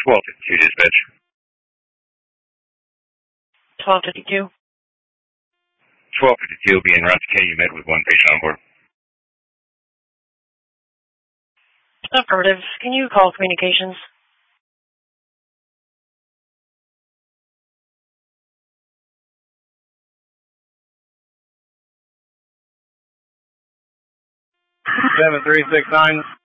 1252 dispatch. 1252. 1252 will be en route to K. You met with one patient on board. Affirmative. Can you call communications? Seven 369.